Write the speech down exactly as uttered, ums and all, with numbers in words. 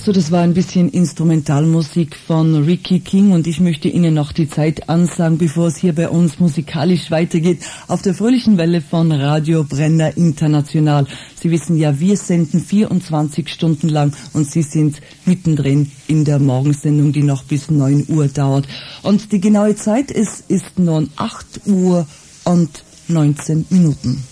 So, das war ein bisschen Instrumentalmusik von Ricky King und ich möchte Ihnen noch die Zeit ansagen, bevor es hier bei uns musikalisch weitergeht, auf der fröhlichen Welle von Radio Brenner International. Sie wissen ja, wir senden vierundzwanzig Stunden lang und Sie sind mittendrin in der Morgensendung, die noch bis neun Uhr dauert. Und die genaue Zeit ist, ist nun acht Uhr und neunzehn Minuten.